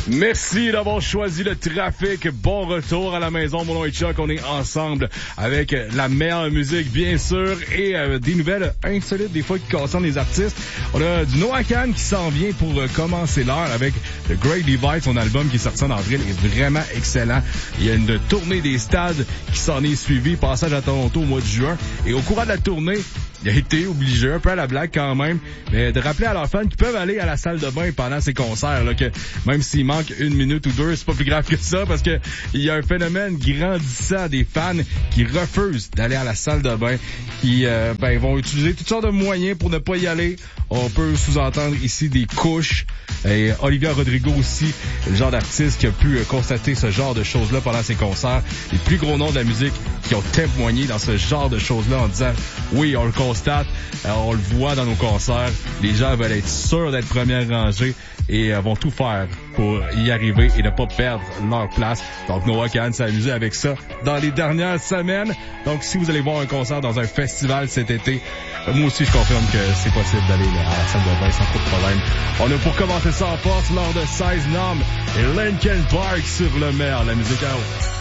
Merci d'avoir choisi le trafic. Bon retour à la maison, mon nom est Chuck. On est ensemble avec la meilleure musique, bien sûr, et des nouvelles insolites, des fois, qui concernent les artistes. On a du Noah Kahan qui s'en vient pour commencer l'heure avec The Great Divide. Son album qui est sorti en avril est vraiment excellent. Il y a une tournée des stades qui s'en est suivie, passage à Toronto au mois de juin. Et au courant de la tournée, il a été obligé, un peu à la blague quand même, mais de rappeler à leurs fans qu'ils peuvent aller à la salle de bain pendant ces concerts, là, que même s'il manque 1 minute ou 2, c'est pas plus grave que ça, parce que il y a un phénomène grandissant des fans qui refusent d'aller à la salle de bain, qui vont utiliser toutes sortes de moyens pour ne pas y aller. On peut sous-entendre ici des couches. Et Olivia Rodrigo aussi, le genre d'artiste qui a pu constater ce genre de choses-là pendant ses concerts. Les plus gros noms de la musique qui ont témoigné dans ce genre de choses-là en disant « Oui, on le constate, on le voit dans nos concerts. Les gens veulent être sûrs d'être première rangée et vont tout faire pour y arriver et ne pas perdre leur place. » Donc Noah Kahan s'est amusé avec ça dans les dernières semaines. Donc si vous allez voir un concert dans un festival cet été, moi aussi je confirme que c'est possible d'aller à la salle de bain sans trop de problème. On a pour commencer ça en force lors de 16 noms et Linkin Park sur le maire, la musique à haut.